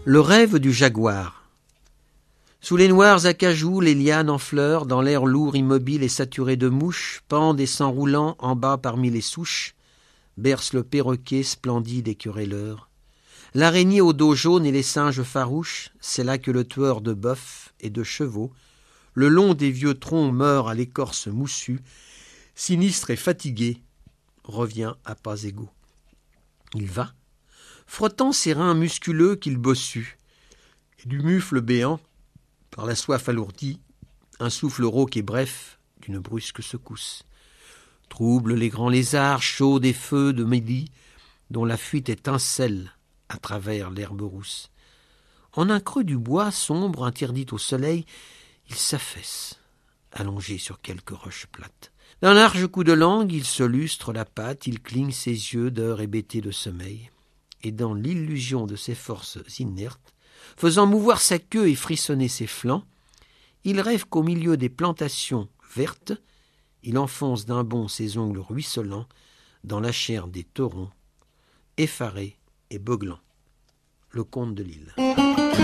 Le rêve du jaguar. Sous les noirs acajou, les lianes en fleurs, dans l'air lourd, immobile et saturé de mouches, pendent et s'enroulant en bas parmi les souches, berce le perroquet splendide et querelleur. L'araignée au dos jaune et les singes farouches, c'est là que le tueur de bœufs et de chevaux, le long des vieux troncs meurt à l'écorce moussue, sinistre et fatigué, revient à pas égaux. Il va, frottant ses reins musculeux qu'il bossue, et du mufle béant, par la soif alourdie, un souffle rauque et bref d'une brusque secousse. Trouble les grands lézards chauds des feux de midi, dont la fuite étincelle à travers l'herbe rousse. En un creux du bois sombre, interdit au soleil, il s'affaisse, allongé sur quelque roche plate. D'un large coup de langue, il se lustre la patte, il cligne ses yeux d'heure hébétés de sommeil. Et dans l'illusion de ses forces inertes, faisant mouvoir sa queue et frissonner ses flancs, il rêve qu'au milieu des plantations vertes, il enfonce d'un bond ses ongles ruisselants dans la chair des taurons, effarés et beuglant. Le Comte de Lille.